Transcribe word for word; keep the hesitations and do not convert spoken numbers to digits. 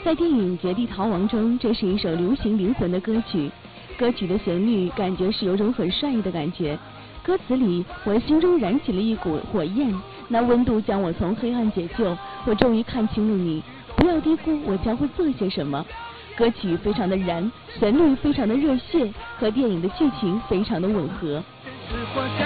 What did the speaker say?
在电影《绝地逃亡》中，这是一首流行灵魂的歌曲。歌曲的旋律感觉是有种很帅意的感觉。歌词里，我心中燃起了一股火焰，那温度将我从黑暗解救。我终于看清了你，不要低估我将会做些什么。歌曲非常的燃，旋律非常的热血，和电影的剧情非常的吻合。